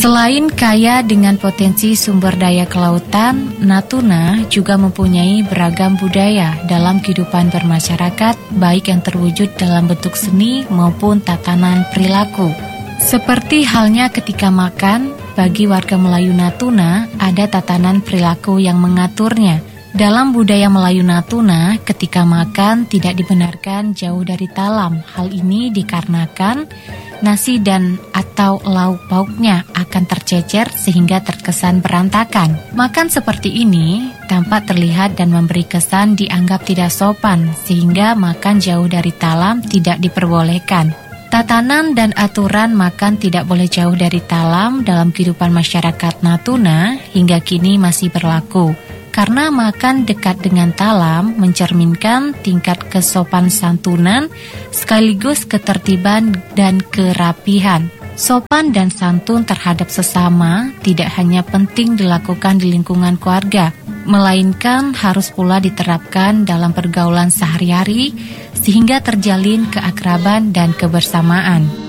Selain kaya dengan potensi sumber daya kelautan, Natuna juga mempunyai beragam budaya dalam kehidupan bermasyarakat, baik yang terwujud dalam bentuk seni maupun tatanan perilaku. Seperti halnya ketika makan, bagi warga Melayu Natuna ada tatanan perilaku yang mengaturnya. Dalam budaya Melayu Natuna, ketika makan tidak dibenarkan jauh dari talam. Hal ini dikarenakan nasi dan atau lauk pauknya akan tercecer sehingga terkesan berantakan. Makan seperti ini tampak terlihat dan memberi kesan dianggap tidak sopan, sehingga makan jauh dari talam tidak diperbolehkan. Tatanan dan aturan makan tidak boleh jauh dari talam dalam kehidupan masyarakat Natuna hingga kini masih berlaku. Karena makan dekat dengan talam mencerminkan tingkat kesopan santunan sekaligus ketertiban dan kerapihan. Sopan dan santun terhadap sesama tidak hanya penting dilakukan di lingkungan keluarga, melainkan harus pula diterapkan dalam pergaulan sehari-hari sehingga terjalin keakraban dan kebersamaan.